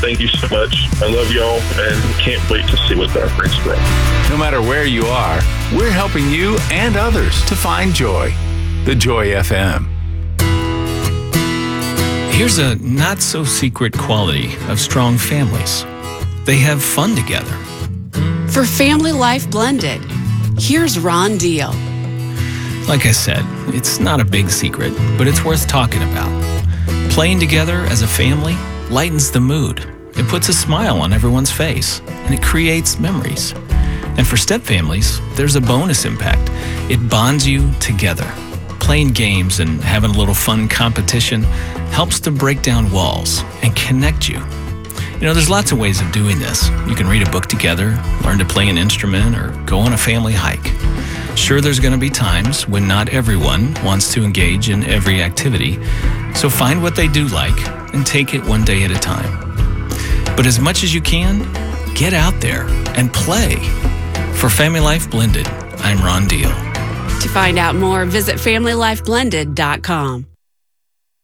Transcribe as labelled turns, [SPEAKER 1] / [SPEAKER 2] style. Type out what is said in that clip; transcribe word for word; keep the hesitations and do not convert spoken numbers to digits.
[SPEAKER 1] thank you so much. I love y'all and can't wait to see what that brings from.
[SPEAKER 2] No matter where you are, we're helping you and others to find joy. The Joy F M.
[SPEAKER 3] Here's a not-so-secret quality of strong families. They have fun together.
[SPEAKER 4] For Family Life Blended, here's Ron Deal.
[SPEAKER 3] Like I said, it's not a big secret, but it's worth talking about. Playing together as a family lightens the mood. It puts a smile on everyone's face, and it creates memories. And for step families, there's a bonus impact. It bonds you together. Playing games and having a little fun competition helps to break down walls and connect you. You know, there's lots of ways of doing this. You can read a book together, learn to play an instrument, or go on a family hike. Sure, there's going to be times when not everyone wants to engage in every activity, so find what they do like and take it one day at a time. But as much as you can, get out there and play. For Family Life Blended, I'm Ron Deal.
[SPEAKER 4] To find out more, visit family life blended dot com.